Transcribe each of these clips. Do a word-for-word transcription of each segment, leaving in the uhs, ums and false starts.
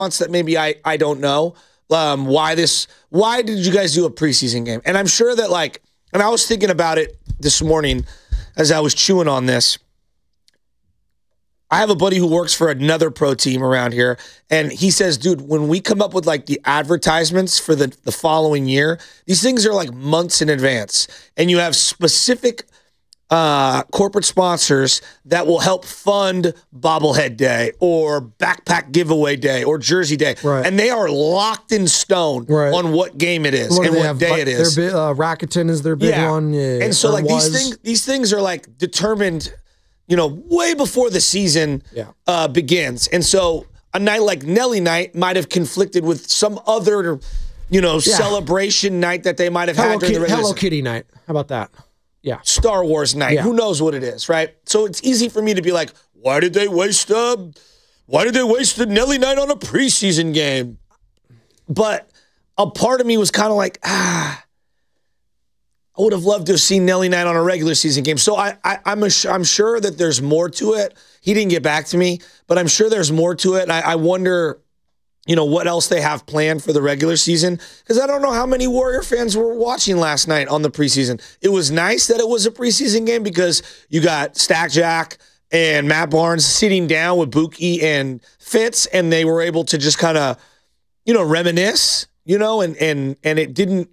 that maybe I, I don't know. Um, why this? Why did you guys do a preseason game? And I'm sure that like, and I was thinking about it this morning as I was chewing on this. I have a buddy who works for another pro team around here, and he says, dude, when we come up with like the advertisements for the, the following year, these things are like months in advance, and you have specific uh, corporate sponsors that will help fund bobblehead day or backpack giveaway day or jersey day. Right. And they are locked in stone right. on what game it is what and what have? day it is. Their, uh, Rakuten is their big yeah. one. Yeah, and so like was. these things, these things are like determined, you know, way before the season yeah. uh, begins. And so a night like Nelly night might have conflicted with some other, you know, yeah. celebration night that they might have Hello had during Kitty, the regular Hello season. Kitty night. How about that? Yeah. Star Wars night. Yeah. Who knows what it is, right? So it's easy for me to be like, why did they waste a, why did they waste the Nelly night on a preseason game? But a part of me was kind of like, ah, I would have loved to have seen Nelly night on a regular season game. So I, I, I'm, a, I'm sure that there's more to it. He didn't get back to me, but I'm sure there's more to it. And I, I wonder, you know, what else they have planned for the regular season. Because I don't know how many Warrior fans were watching last night on the preseason. It was nice that it was a preseason game because you got Stack Jack and Matt Barnes sitting down with Buki and Fitz, and they were able to just kind of, you know, reminisce, you know, and and and it didn't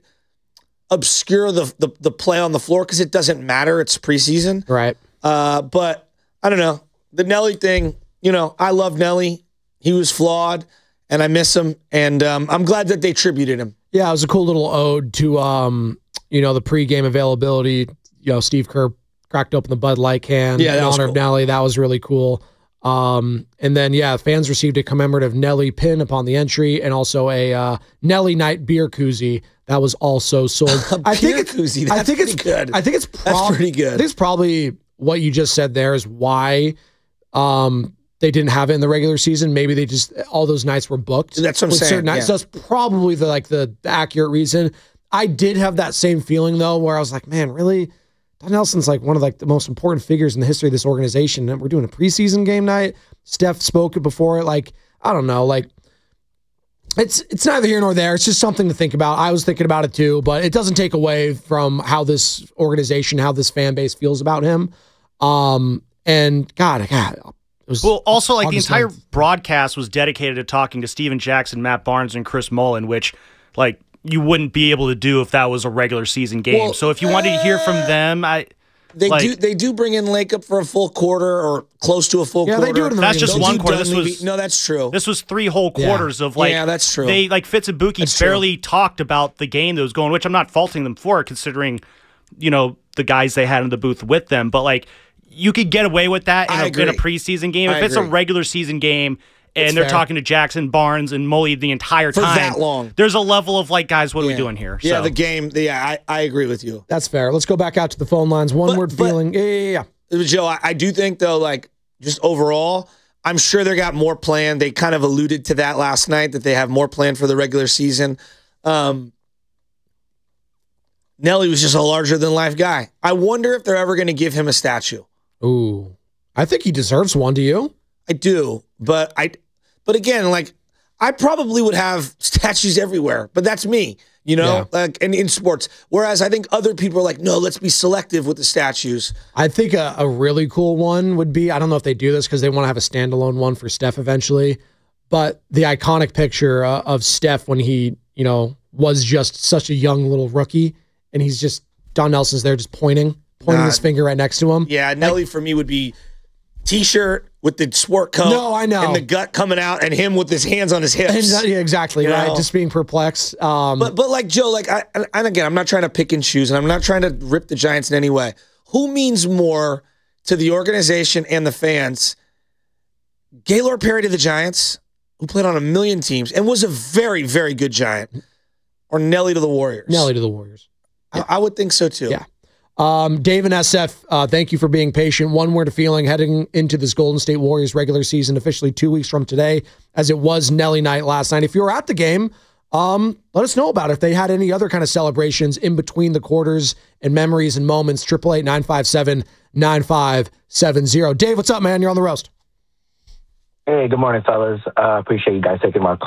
obscure the the, the play on the floor because it doesn't matter. It's preseason. Right. Uh, but I don't know. The Nelly thing, you know, I love Nelly. He was flawed. And I miss him, and um, I'm glad that they tributed him. Yeah, it was a cool little ode to, um, you know, the pregame availability. You know, Steve Kerr cracked open the Bud Light can yeah, in honor cool. of Nelly. That was really cool. Um, and then, yeah, fans received a commemorative Nelly pin upon the entry, and also a uh, Nelly Night beer koozie that was also sold. I think it's koozie. That's I think it's good. I think it's prob- that's pretty good. I think it's probably what you just said there is why. Um, They didn't have it in the regular season. Maybe they just all those nights were booked. That's what I'm saying. Certain nights. Yeah. So that's probably the like the, the accurate reason. I did have that same feeling though, where I was like, man, really, Don Nelson's like one of like the most important figures in the history of this organization. And we're doing a preseason game night. Steph spoke it before it. Like, I don't know. Like, it's it's neither here nor there. It's just something to think about. I was thinking about it too, but it doesn't take away from how this organization, how this fan base feels about him. Um, and God, God. Well, also, like August the entire ninth. broadcast was dedicated to talking to Steven Jackson, Matt Barnes, and Chris Mullin, which, like, you wouldn't be able to do if that was a regular season game. Well, so if you wanted to hear from them, I they like, do they do bring in Lake up for a full quarter or close to a full Yeah, quarter. they do it in the That's just They'll one do quarter. This Dunleavy- was no, that's true. This was three whole quarters Yeah. of like Yeah, that's true. They like Fitz and Buki That's true. barely talked about the game that was going, which I'm not faulting them for, considering you know the guys they had in the booth with them, but like. You could get away with that in, I a, agree. in a preseason game. I If it's agree. a regular season game and It's they're fair. talking to Jackson, Barnes, and Mully the entire For time, that long. there's a level of like, guys, what are Yeah. we doing here? Yeah, So- the game. The, yeah, I, I agree with you. That's fair. Let's go back out to the phone lines. One But- word but- feeling. Yeah, yeah, yeah. Joe, I, I do think though, like just overall, I'm sure they got more planned. They kind of alluded to that last night that they have more planned for the regular season. Um, Nelly was just a larger than life guy. I wonder if they're ever going to give him a statue. Ooh, I think he deserves one. Do you? I do, but I, but again, like I probably would have statues everywhere, but that's me, you know, Yeah. like in, in sports. Whereas I think other people are like, no, let's be selective with the statues. I think a, a really cool one would be, I don't know if they do this because they want to have a standalone one for Steph eventually, but the iconic picture uh, of Steph when he, you know, was just such a young little rookie and he's just, Don Nelson's there just pointing, pointing Nah. his finger right next to him. Yeah, Nelly for me would be T-shirt with the sport coat. No, I know. And the gut coming out and him with his hands on his hips. And, uh, yeah, exactly, You right? know? Just being perplexed. Um, But but like Joe, like I and again, I'm not trying to pick and choose, and I'm not trying to rip the Giants in any way. Who means more to the organization and the fans? Gaylord Perry to the Giants, who played on a million teams and was a very, very good Giant, or Nelly to the Warriors? Nelly to the Warriors. I, I would think so too. Yeah. Um, Dave and S F, uh, thank you for being patient. One word of feeling heading into this Golden State Warriors regular season, officially two weeks from today, as it was Nelly night last night. If you were at the game, um, let us know about it. If they had any other kind of celebrations in between the quarters and memories and moments, eight eight eight, nine five seven, nine five seven zero. Dave, what's up, man? You're on the roast. Hey, good morning, fellas. Uh, appreciate you guys taking my call.